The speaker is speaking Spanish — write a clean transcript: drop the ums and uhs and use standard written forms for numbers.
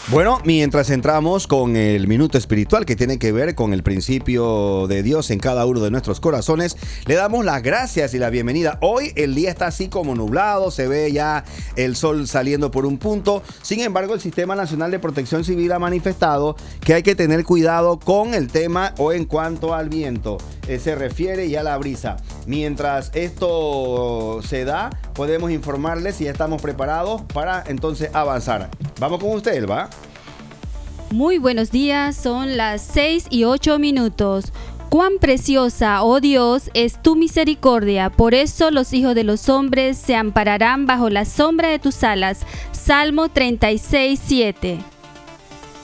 Bueno, mientras entramos con el minuto espiritual que tiene que ver con el principio de Dios en cada uno de nuestros corazones, le damos las gracias y la bienvenida. Hoy el día está así como nublado, se ve ya el sol saliendo por un punto. Sin embargo, el Sistema Nacional de Protección Civil ha manifestado que hay que tener cuidado con el tema o en cuanto al viento. Se refiere ya a la brisa. Mientras esto se da, podemos informarles si ya estamos preparados para entonces avanzar. Vamos con usted, Elba. Muy buenos días, son las 6:08. Cuán preciosa, oh Dios, es tu misericordia, por eso los hijos de los hombres se ampararán bajo la sombra de tus alas. Salmo 36:7.